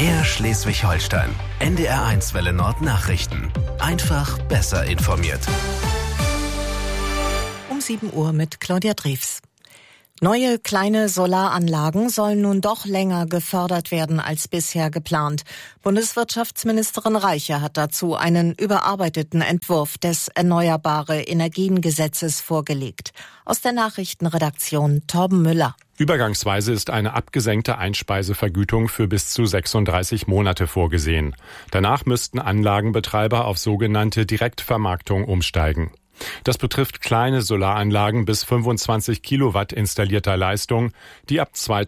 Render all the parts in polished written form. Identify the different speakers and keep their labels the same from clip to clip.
Speaker 1: Mehr Schleswig-Holstein. NDR1 Welle Nord Nachrichten. Einfach besser informiert.
Speaker 2: Um 7 Uhr mit Claudia Drews. Neue kleine Solaranlagen sollen nun doch länger gefördert werden als bisher geplant. Bundeswirtschaftsministerin Reiche hat dazu einen überarbeiteten Entwurf des Erneuerbare-Energien-Gesetzes vorgelegt. Aus der Nachrichtenredaktion Torben Müller.
Speaker 3: Übergangsweise ist eine abgesenkte Einspeisevergütung für bis zu 36 Monate vorgesehen. Danach müssten Anlagenbetreiber auf sogenannte Direktvermarktung umsteigen. Das betrifft kleine Solaranlagen bis 25 Kilowatt installierter Leistung, die ab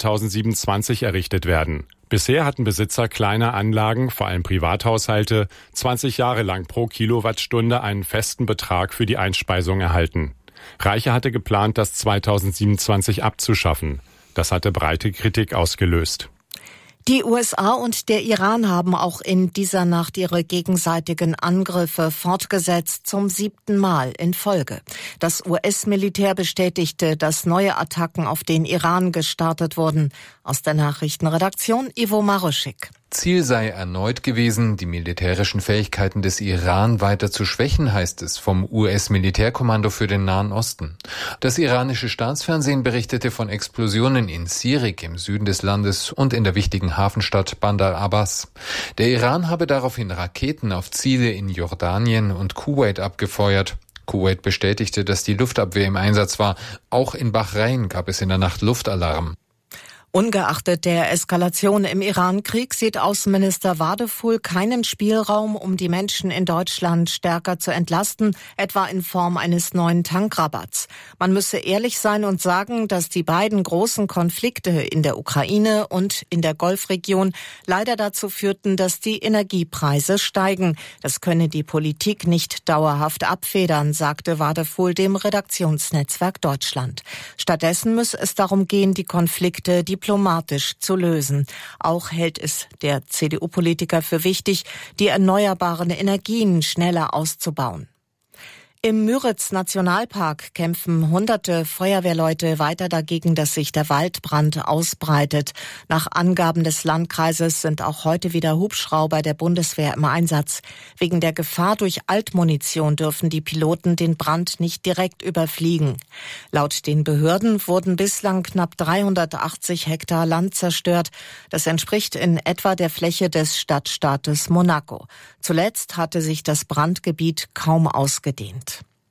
Speaker 3: 2027 errichtet werden. Bisher hatten Besitzer kleiner Anlagen, vor allem Privathaushalte, 20 Jahre lang pro Kilowattstunde einen festen Betrag für die Einspeisung erhalten. Reiche hatte geplant, das 2027 abzuschaffen. Das hatte breite Kritik ausgelöst.
Speaker 2: Die USA und der Iran haben auch in dieser Nacht ihre gegenseitigen Angriffe fortgesetzt, zum 7. Mal in Folge. Das US-Militär bestätigte, dass neue Attacken auf den Iran gestartet wurden. Aus der Nachrichtenredaktion Ivo Maruschik.
Speaker 4: Ziel sei erneut gewesen, die militärischen Fähigkeiten des Iran weiter zu schwächen, heißt es vom US-Militärkommando für den Nahen Osten. Das iranische Staatsfernsehen berichtete von Explosionen in Sirik im Süden des Landes und in der wichtigen Hafenstadt Bandar Abbas. Der Iran habe daraufhin Raketen auf Ziele in Jordanien und Kuwait abgefeuert. Kuwait bestätigte, dass die Luftabwehr im Einsatz war. Auch in Bahrain gab es in der Nacht Luftalarm.
Speaker 2: Ungeachtet der Eskalation im Iran-Krieg sieht Außenminister Wadefuhl keinen Spielraum, um die Menschen in Deutschland stärker zu entlasten, etwa in Form eines neuen Tankrabatts. Man müsse ehrlich sein und sagen, dass die beiden großen Konflikte in der Ukraine und in der Golfregion leider dazu führten, dass die Energiepreise steigen. Das könne die Politik nicht dauerhaft abfedern, sagte Wadefuhl dem Redaktionsnetzwerk Deutschland. Stattdessen müsse es darum gehen, die Konflikte diplomatisch zu lösen. Auch hält es der CDU-Politiker für wichtig, die erneuerbaren Energien schneller auszubauen. Im Müritz-Nationalpark kämpfen hunderte Feuerwehrleute weiter dagegen, dass sich der Waldbrand ausbreitet. Nach Angaben des Landkreises sind auch heute wieder Hubschrauber der Bundeswehr im Einsatz. Wegen der Gefahr durch Altmunition dürfen die Piloten den Brand nicht direkt überfliegen. Laut den Behörden wurden bislang knapp 380 Hektar Land zerstört. Das entspricht in etwa der Fläche des Stadtstaates Monaco. Zuletzt hatte sich das Brandgebiet kaum ausgedehnt.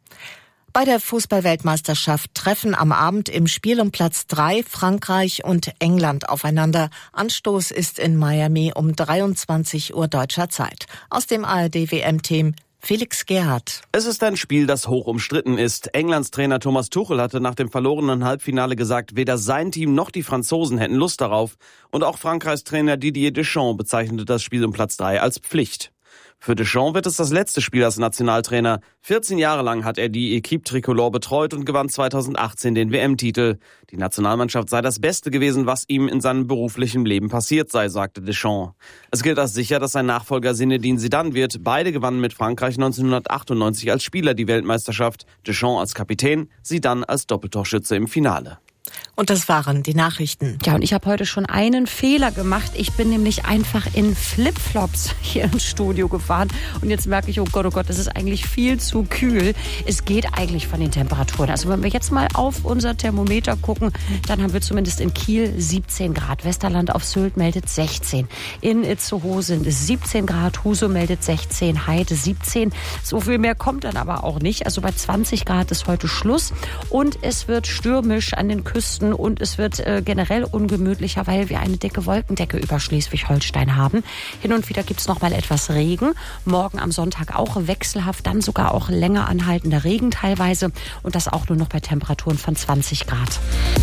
Speaker 2: Bei der Fußball-Weltmeisterschaft treffen am Abend im Spiel um Platz 3 Frankreich und England aufeinander. Anstoß ist in Miami um 23 Uhr deutscher Zeit. Aus dem ARD-WM-Team Felix Gerhardt.
Speaker 5: Es ist ein Spiel, das hoch umstritten ist. Englands Trainer Thomas Tuchel hatte nach dem verlorenen Halbfinale gesagt, weder sein Team noch die Franzosen hätten Lust darauf. Und auch Frankreichs Trainer Didier Deschamps bezeichnete das Spiel um Platz 3 als Pflicht. Für Deschamps wird es das letzte Spiel als Nationaltrainer. 14 Jahre lang hat er die Équipe Tricolore betreut und gewann 2018 den WM-Titel. Die Nationalmannschaft sei das Beste gewesen, was ihm in seinem beruflichen Leben passiert sei, sagte Deschamps. Es gilt als sicher, dass sein Nachfolger Zinedine Zidane wird. Beide gewannen mit Frankreich 1998 als Spieler die Weltmeisterschaft. Deschamps als Kapitän, Zidane als Doppeltorschütze im Finale.
Speaker 2: Und das waren die Nachrichten.
Speaker 6: Ja, und ich habe heute schon einen Fehler gemacht. Ich bin nämlich einfach in Flipflops hier ins Studio gefahren. Und jetzt merke ich, oh Gott, es ist eigentlich viel zu kühl. Es geht eigentlich von den Temperaturen. Also wenn wir jetzt mal auf unser Thermometer gucken, dann haben wir zumindest in Kiel 17 Grad. Westerland auf Sylt meldet 16. In Itzehoe sind es 17 Grad. Husum meldet 16. Heide 17. So viel mehr kommt dann aber auch nicht. Also bei 20 Grad ist heute Schluss. Und es wird stürmisch an den Küsten und es wird generell ungemütlicher, weil wir eine dicke Wolkendecke über Schleswig-Holstein haben. Hin und wieder gibt es noch mal etwas Regen. Morgen am Sonntag auch wechselhaft, dann sogar auch länger anhaltender Regen teilweise und das auch nur noch bei Temperaturen von 20 Grad.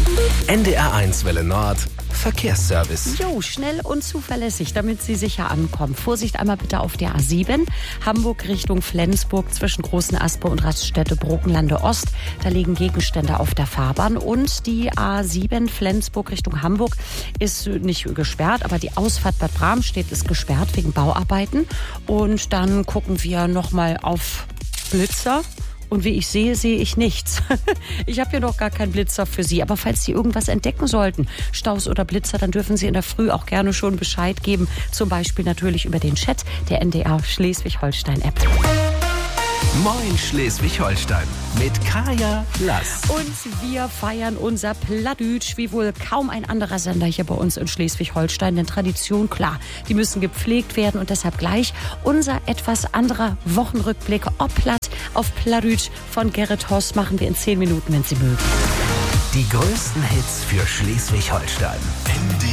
Speaker 1: NDR1 Welle Nord Verkehrsservice.
Speaker 6: Jo, schnell und zuverlässig, damit Sie sicher ankommen. Vorsicht einmal bitte auf der A7, Hamburg Richtung Flensburg zwischen Großen Aspe und Raststätte Brokenlande Ost. Da liegen Gegenstände auf der Fahrbahn und die A7 Flensburg Richtung Hamburg ist nicht gesperrt, aber die Ausfahrt Bad Bramstedt ist gesperrt wegen Bauarbeiten. Und dann gucken wir nochmal auf Blitzer Und wie ich sehe, sehe ich nichts. Ich habe hier noch gar keinen Blitzer für Sie. Aber falls Sie irgendwas entdecken sollten, Staus oder Blitzer, dann dürfen Sie in der Früh auch gerne schon Bescheid geben. Zum Beispiel natürlich über den Chat der NDR Schleswig-Holstein-App.
Speaker 1: Moin Schleswig-Holstein mit Kaya Lass.
Speaker 6: Und wir feiern unser Plattdütsch wie wohl kaum ein anderer Sender hier bei uns in Schleswig-Holstein. Denn Tradition, klar, die müssen gepflegt werden. Und deshalb gleich unser etwas anderer Wochenrückblick. Ob Platt auf Plattdütsch von Gerrit Hoss machen wir in 10 Minuten, wenn Sie mögen.
Speaker 1: Die größten Hits für Schleswig-Holstein.